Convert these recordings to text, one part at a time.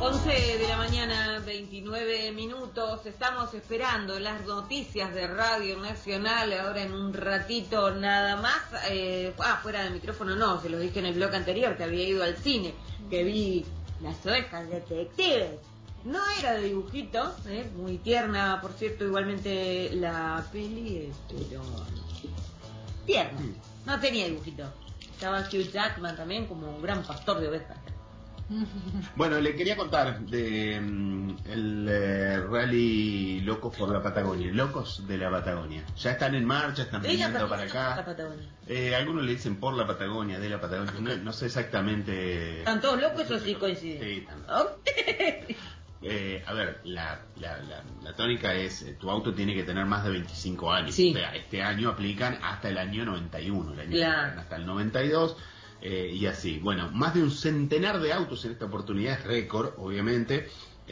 11 de la mañana, 29 minutos. Estamos esperando las noticias de Radio Nacional. Ahora en un ratito nada más. Fuera del micrófono no, se lo dije en el bloque anterior que había ido al cine, que vi Las Ovejas Detectives. No era de dibujitos, muy tierna, por cierto, igualmente la peli, pero tierna. No tenía dibujito. Estaba Hugh Jackman también como un gran pastor de ovejas. Bueno, le quería contar de el rally Locos por la Patagonia, Locos de la Patagonia. Ya están en marcha, están viniendo para acá. Algunos le dicen por la Patagonia, de la Patagonia, no sé exactamente. ¿Están todos locos o sí coinciden? Sí, están. A ver, la tónica es, tu auto tiene que tener más de 25 años. Sí. O sea, este año aplican hasta el año 91, el año claro. hasta el 92. Y así, bueno, más de un centenar de autos en esta oportunidad, es récord, obviamente,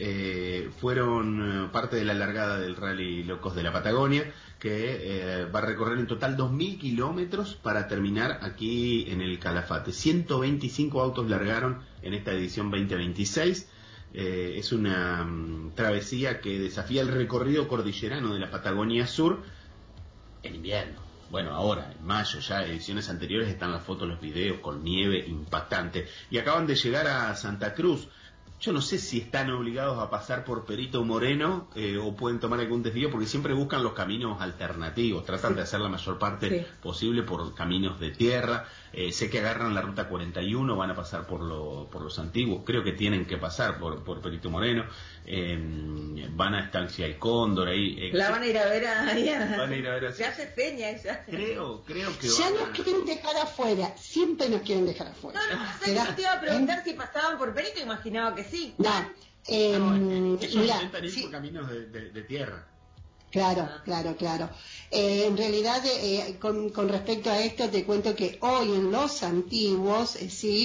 fueron parte de la largada del Rally Locos de la Patagonia, que va a recorrer en total 2.000 kilómetros para terminar aquí en el Calafate. 125 autos largaron en esta edición 2026. Es una travesía que desafía el recorrido cordillerano de la Patagonia Sur en invierno. Bueno, ahora, en mayo, ya ediciones anteriores están las fotos, los videos con nieve impactante. Y acaban de llegar a Santa Cruz. Yo no sé si están obligados a pasar por Perito Moreno o pueden tomar algún desvío, porque siempre buscan los caminos alternativos. Tratan de hacer la mayor parte posible por caminos de tierra. Sé que agarran la ruta 41, van a pasar por los antiguos. Creo que tienen que pasar por Perito Moreno. Van a Estancia El Cóndor ahí. La van a ir a ver allá. Van a ir a ver así. Se hace peña esa. Creo que ya nos quieren dejar afuera. Siempre nos quieren dejar afuera. No sé que te iba a preguntar si pasaban por Perito, imaginaba que sí. No. Ellos Mirá, intentan ir por caminos de tierra. Claro. En realidad, con respecto a esto, te cuento que hoy en Los Antiguos,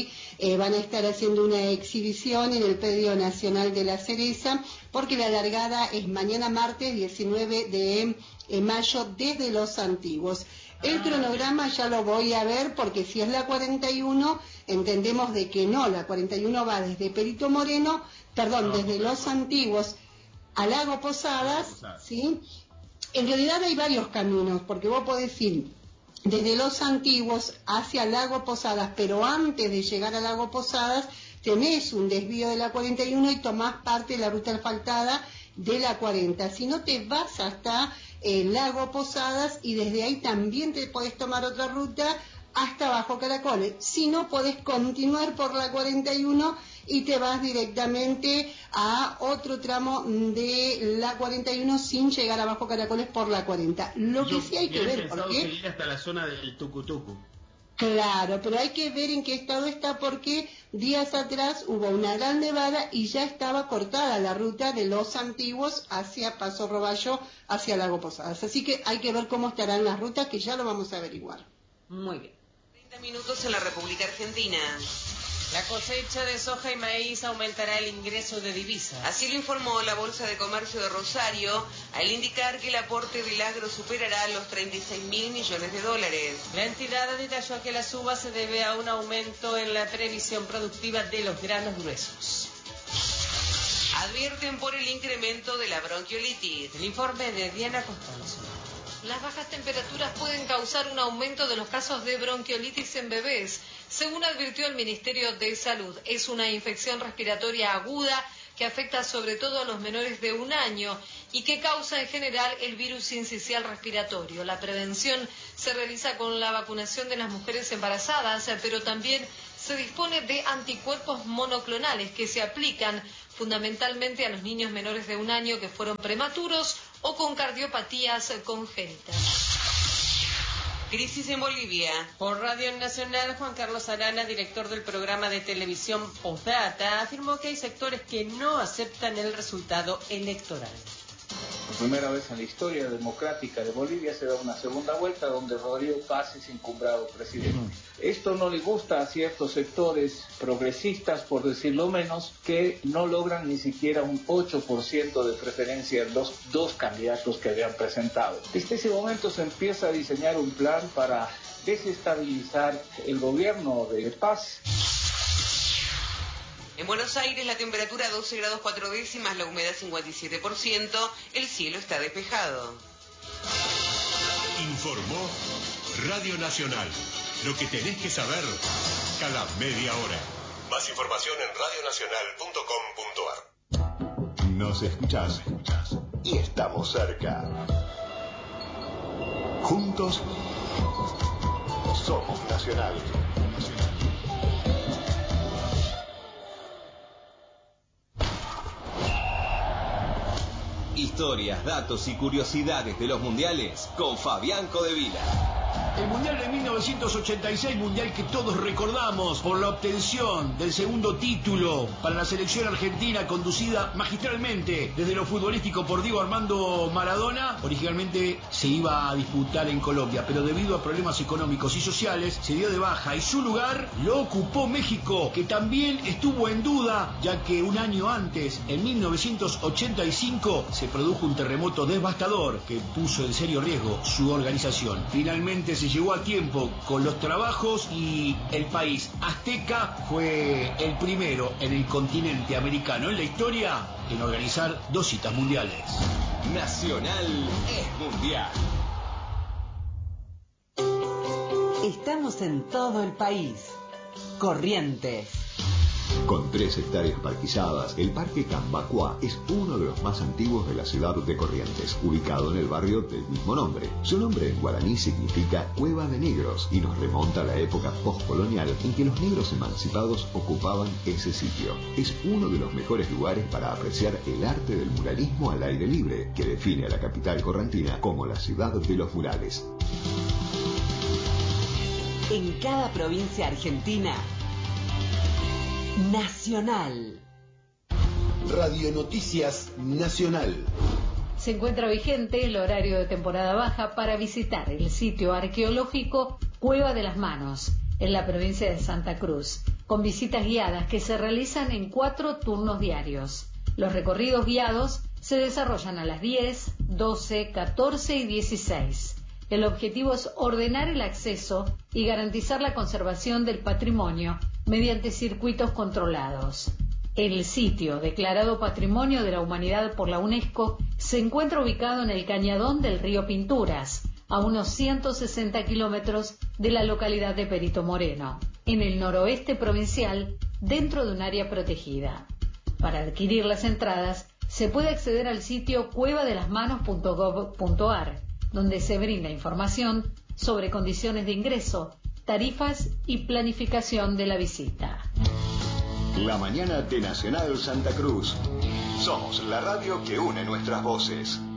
van a estar haciendo una exhibición en el Predio Nacional de la Cereza, porque la largada es mañana martes 19 de mayo desde Los Antiguos. El cronograma ya lo voy a ver, porque si es la 41, entendemos de que no, la 41 va desde Perito Moreno, desde Los Antiguos a Lago Posadas, ¿sí? En realidad hay varios caminos, porque vos podés ir desde Los Antiguos hacia Lago Posadas, pero antes de llegar a Lago Posadas tenés un desvío de la 41 y tomás parte de la ruta asfaltada de la 40. Si no, te vas hasta el Lago Posadas y desde ahí también te podés tomar otra ruta hasta Bajo Caracoles. Si no, podés continuar por la 41 y te vas directamente a otro tramo de la 41 sin llegar a Bajo Caracoles por la 40. Lo que sí hay que ver, porque ir hasta la zona del Tucutucu. Claro, pero hay que ver en qué estado está, porque días atrás hubo una gran nevada y ya estaba cortada la ruta de Los Antiguos hacia Paso Roballo, hacia Lago Posadas. Así que hay que ver cómo estarán las rutas, que ya lo vamos a averiguar. Muy bien. 30 minutos en la República Argentina. La cosecha de soja y maíz aumentará el ingreso de divisas. Así lo informó la Bolsa de Comercio de Rosario, al indicar que el aporte del agro superará los 36.000 millones de dólares. La entidad detalló que la suba se debe a un aumento en la previsión productiva de los granos gruesos. Advierten por el incremento de la bronquiolitis. El informe de Diana Costanzo. Las bajas temperaturas pueden causar un aumento de los casos de bronquiolitis en bebés, según advirtió el Ministerio de Salud. Es una infección respiratoria aguda que afecta sobre todo a los menores de 1 año y que causa en general el virus sincicial respiratorio. La prevención se realiza con la vacunación de las mujeres embarazadas, pero también se dispone de anticuerpos monoclonales que se aplican fundamentalmente a los niños menores de 1 año que fueron prematuros o con cardiopatías congénitas. Crisis en Bolivia. Por Radio Nacional, Juan Carlos Arana, director del programa de televisión Postdata, afirmó que hay sectores que no aceptan el resultado electoral. Por primera vez en la historia democrática de Bolivia se da una segunda vuelta donde Rodrigo Paz es encumbrado presidente. Esto no le gusta a ciertos sectores progresistas, por decirlo menos, que no logran ni siquiera un 8% de preferencia en los 2 candidatos que habían presentado. Desde ese momento se empieza a diseñar un plan para desestabilizar el gobierno de Paz. En Buenos Aires la temperatura 12 grados 4 décimas, la humedad 57%, el cielo está despejado. Informó Radio Nacional. Lo que tenés que saber cada media hora. Más información en radionacional.com.ar. Nos escuchás y estamos cerca. Juntos somos Nacional. Historias, datos y curiosidades de los mundiales con Fabián Codevila. El Mundial de 1986, mundial que todos recordamos por la obtención del segundo título para la selección argentina, conducida magistralmente desde lo futbolístico por Diego Armando Maradona. Originalmente se iba a disputar en Colombia, pero debido a problemas económicos y sociales se dio de baja y su lugar lo ocupó México, que también estuvo en duda, ya que un año antes, en 1985, se produjo un terremoto devastador que puso en serio riesgo su organización. Finalmente se llegó a tiempo con los trabajos y el país azteca fue el primero en el continente americano en la historia en organizar 2 citas mundiales. Nacional es mundial. Estamos en todo el país. Corrientes. Con 3 hectáreas parquizadas, el Parque Cambacuá es uno de los más antiguos de la ciudad de Corrientes, ubicado en el barrio del mismo nombre. Su nombre en guaraní significa Cueva de Negros y nos remonta a la época postcolonial en que los negros emancipados ocupaban ese sitio. Es uno de los mejores lugares para apreciar el arte del muralismo al aire libre, que define a la capital correntina como la ciudad de los murales. En cada provincia argentina, Nacional. Radio Noticias Nacional. Se encuentra vigente el horario de temporada baja para visitar el sitio arqueológico Cueva de las Manos, en la provincia de Santa Cruz, con visitas guiadas que se realizan en 4 turnos diarios. Los recorridos guiados se desarrollan a las 10, 12, 14 y 16. El objetivo es ordenar el acceso y garantizar la conservación del patrimonio mediante circuitos controlados. El sitio, declarado Patrimonio de la Humanidad por la UNESCO, se encuentra ubicado en el cañadón del río Pinturas, a unos 160 kilómetros de la localidad de Perito Moreno, en el noroeste provincial, dentro de un área protegida. Para adquirir las entradas, se puede acceder al sitio cuevadelasmanos.gov.ar, donde se brinda información sobre condiciones de ingreso, tarifas y planificación de la visita. La mañana de Nacional Santa Cruz. Somos la radio que une nuestras voces.